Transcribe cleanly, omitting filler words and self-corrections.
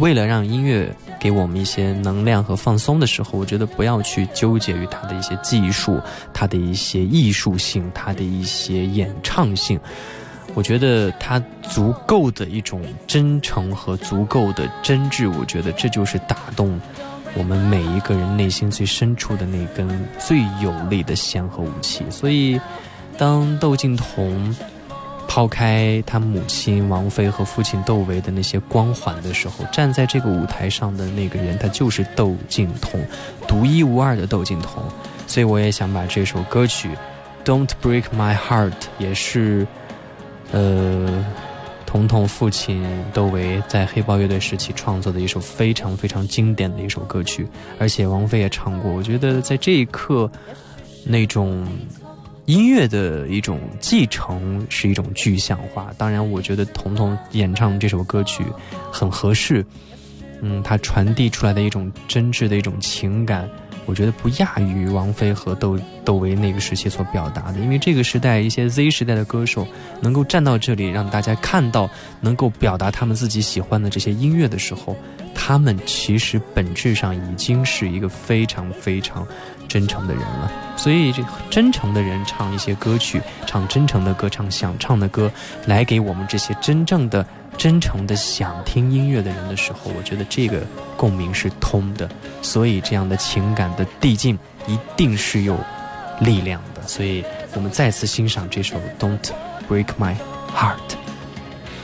为了让音乐给我们一些能量和放松的时候，我觉得不要去纠结于它的一些技术，它的一些艺术性，它的一些演唱性。我觉得它足够的一种真诚和足够的真挚，我觉得这就是打动我们每一个人内心最深处的那根最有力的弦和武器。所以当窦靖童抛开他母亲王菲和父亲窦唯的那些光环的时候，站在这个舞台上的那个人，他就是窦靖童，独一无二的窦靖童。所以我也想把这首歌曲 Don't Break My Heart 也是童童父亲窦唯在黑豹乐队时期创作的一首非常非常经典的一首歌曲，而且王菲也唱过。我觉得在这一刻那种音乐的一种继承是一种具象化，当然我觉得童童演唱这首歌曲很合适，它传递出来的一种真挚的一种情感，我觉得不亚于王菲和窦唯那个时期所表达的。因为这个时代一些 Z 时代的歌手能够站到这里让大家看到能够表达他们自己喜欢的这些音乐的时候，他们其实本质上已经是一个非常非常真诚的人了。所以这真诚的人唱一些歌曲，唱真诚的歌，唱想唱的歌，来给我们这些真正的真诚的想听音乐的人的时候，我觉得这个共鸣是通的。所以这样的情感的递进一定是有力量的。所以我们再次欣赏这首 Don't Break My Heart。